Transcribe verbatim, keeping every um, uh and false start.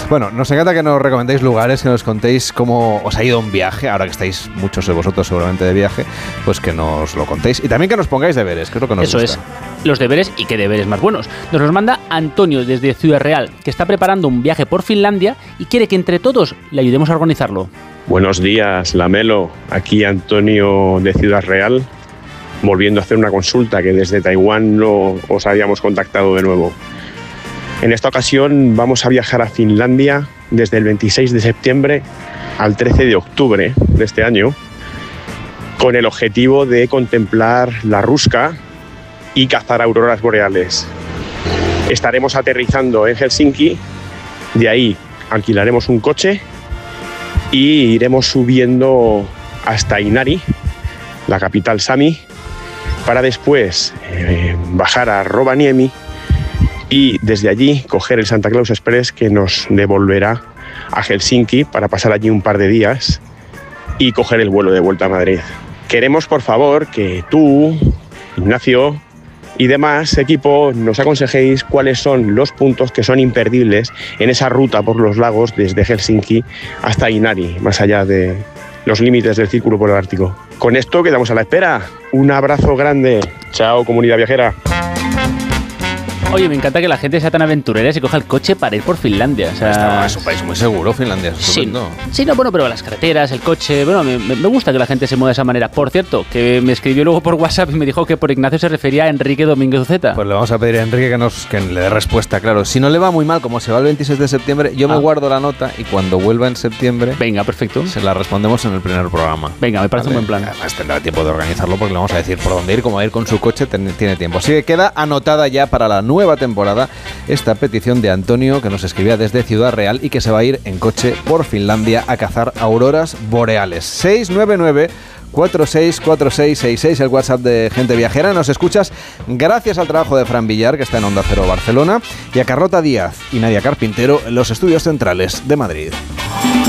Bueno, nos encanta que nos recomendéis lugares, que nos contéis cómo os ha ido un viaje, ahora que estáis muchos de vosotros seguramente de viaje, pues que nos lo contéis. Y también que nos pongáis deberes, que es lo que nos Eso gusta. es, los deberes y qué deberes más buenos. Nos los manda Antonio desde Ciudad Real, que está preparando un viaje por Finlandia y quiere que entre todos le ayudemos a organizarlo. Buenos días, Lamelo. Aquí Antonio de Ciudad Real, volviendo a hacer una consulta que desde Taiwán no os habíamos contactado de nuevo. En esta ocasión vamos a viajar a Finlandia desde el veintiséis de septiembre al trece de octubre de este año, con el objetivo de contemplar la Ruska y cazar auroras boreales. Estaremos aterrizando en Helsinki, de ahí alquilaremos un coche y iremos subiendo hasta Inari, la capital sami, para después eh, bajar a Rovaniemi y desde allí coger el Santa Claus Express que nos devolverá a Helsinki para pasar allí un par de días y coger el vuelo de vuelta a Madrid. Queremos, por favor, que tú, Ignacio y demás equipo nos aconsejéis cuáles son los puntos que son imperdibles en esa ruta por los lagos desde Helsinki hasta Inari, más allá de los límites del Círculo Polar Ártico. Con esto quedamos a la espera. Un abrazo grande. Chao, comunidad viajera. Oye, me encanta que la gente sea tan aventurera y se coja el coche para ir por Finlandia. O sea, Está, es un país muy seguro, Finlandia, es sí, estupendo. sí, no, bueno, pero las carreteras, el coche, bueno, me, me gusta que la gente se mueva de esa manera. Por cierto, que me escribió luego por WhatsApp y me dijo que por Ignacio se refería a Enrique Domínguez Uceta. Pues le vamos a pedir a Enrique que, nos, que le dé respuesta, claro. Si no le va muy mal, como se va el veintiséis de septiembre, yo Ah. me guardo la nota y cuando vuelva en septiembre Venga, perfecto. se la respondemos en el primer programa. Venga, me parece Vale. un buen plan. Además tendrá tiempo de organizarlo porque le vamos a decir por dónde ir, cómo ir con su coche, ten- tiene tiempo. Así que queda anotada ya para la nueva temporada esta petición de Antonio, que nos escribía desde Ciudad Real y que se va a ir en coche por Finlandia a cazar auroras boreales. seis nueve nueve cuatro seis cuatro seis seis seis, el WhatsApp de Gente Viajera. Nos escuchas gracias al trabajo de Fran Villar, que está en Onda Cero Barcelona, y a Carlota Díaz y Nadia Carpintero en los estudios centrales de Madrid.